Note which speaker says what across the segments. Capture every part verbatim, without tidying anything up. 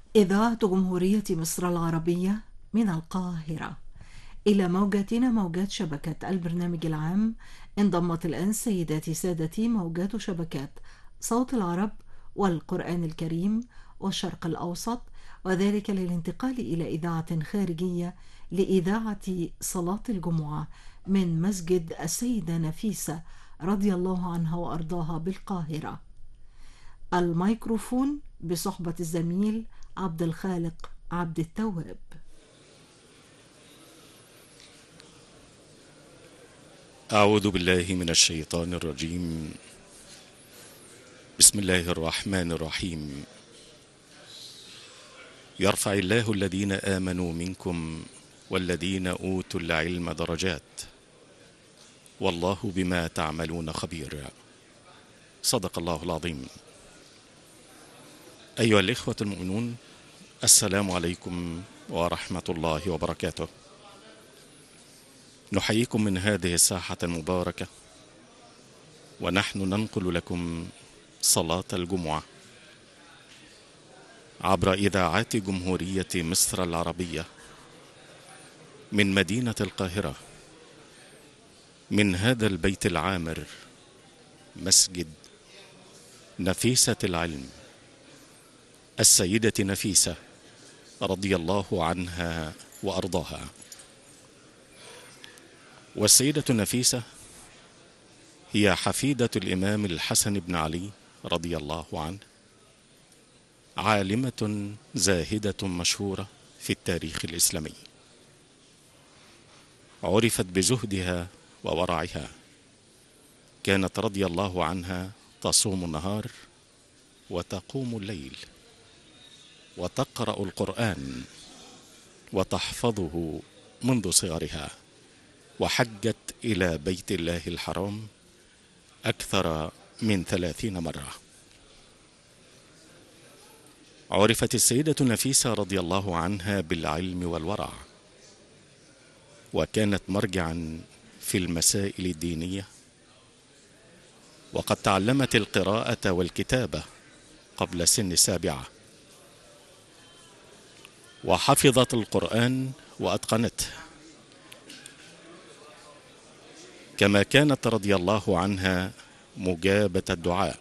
Speaker 1: إذاعة جمهورية مصر العربية من القاهرة إلى موجاتنا موجات شبكة البرنامج العام. انضمت الآن سيداتي سادتي موجات شبكات صوت العرب والقرآن الكريم والشرق الأوسط، وذلك للانتقال إلى إذاعة خارجية لإذاعة صلاة الجمعة من مسجد السيدة نفيسة رضي الله عنها وأرضاها بالقاهرة. الميكروفون بصحبة الزميل عبد الخالق عبد التواب.
Speaker 2: أعوذ بالله من الشيطان الرجيم. بسم الله الرحمن الرحيم. يرفع الله الذين آمنوا منكم والذين أوتوا العلم درجات والله بما تعملون خبير. صدق الله العظيم. أيها الإخوة المؤمنون، السلام عليكم ورحمة الله وبركاته. نحييكم من هذه الساحة المباركة ونحن ننقل لكم صلاة الجمعة عبر إذاعات جمهورية مصر العربية من مدينة القاهرة، من هذا البيت العامر، مسجد نفيسة العلم، السيدة نفيسة رضي الله عنها وأرضاها. والسيدة نفيسة هي حفيدة الإمام الحسن بن علي رضي الله عنه، عالمة زاهدة مشهورة في التاريخ الإسلامي، عرفت بزهدها وورعها. كانت رضي الله عنها تصوم النهار وتقوم الليل وتقرأ القرآن وتحفظه منذ صغرها، وحجت إلى بيت الله الحرام أكثر من ثلاثين مرة. عرفت السيدة نفيسة رضي الله عنها بالعلم والورع، وكانت مرجعا في المسائل الدينية، وقد تعلمت القراءة والكتابة قبل سن السابعة، وحفظت القرآن وأتقنته. كما كانت رضي الله عنها مجابة الدعاء،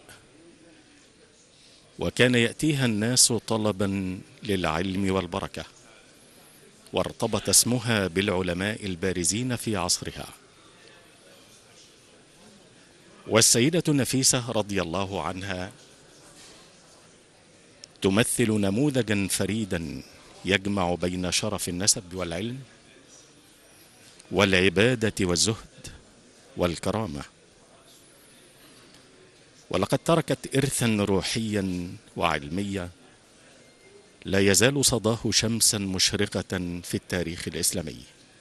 Speaker 2: وكان يأتيها الناس طلبا للعلم والبركة، وارتبط اسمها بالعلماء البارزين في عصرها. والسيدة نفيسة رضي الله عنها تمثل نموذجا فريدا يجمع بين شرف النسب والعلم والعبادة والزهد والكرامة. ولقد تركت إرثا روحيا وعلميا لا يزال صداه شمسا مشرقة في التاريخ الإسلامي.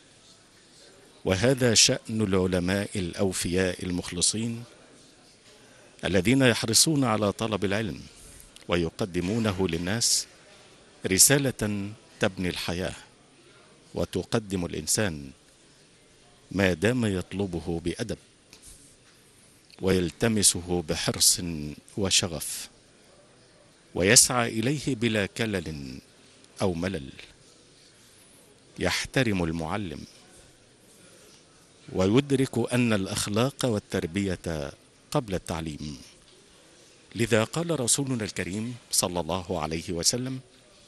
Speaker 2: وهذا شأن العلماء الأوفياء المخلصين الذين يحرصون على طلب العلم ويقدمونه للناس رسالة تبني الحياة وتقدم الإنسان ما دام يطلبه بأدب ويلتمسه بحرص وشغف، ويسعى إليه بلا كلل أو ملل. يحترم المعلم ويدرك أن الأخلاق والتربية قبل التعليم. لذا قال رسولنا الكريم صلى الله عليه وسلم: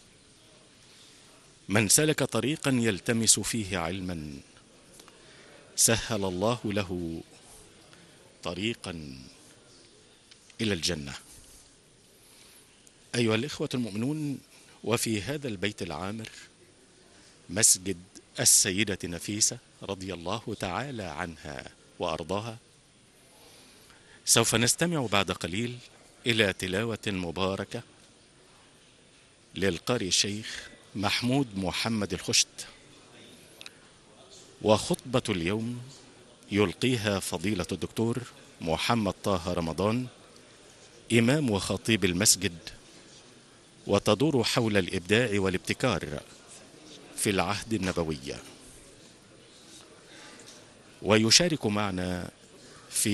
Speaker 2: من سلك طريقا يلتمس فيه علما سهل الله له طريقا إلى الجنة. أيها الإخوة المؤمنون، وفي هذا البيت العامر مسجد السيدة نفيسة رضي الله تعالى عنها وأرضاها، سوف نستمع بعد قليل إلى تلاوة مباركة للقارئ الشيخ محمود محمد الخشت. وخطبة اليوم يلقيها فضيلة الدكتور محمد طه رمضان، إمام وخطيب المسجد، وتدور حول الإبداع والابتكار في العهد النبوي. ويشارك معنا